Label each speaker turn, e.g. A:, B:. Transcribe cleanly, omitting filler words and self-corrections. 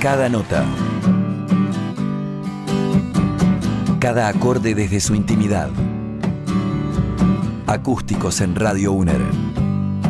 A: Cada nota. Cada acorde desde su intimidad. Acústicos en Radio UNER.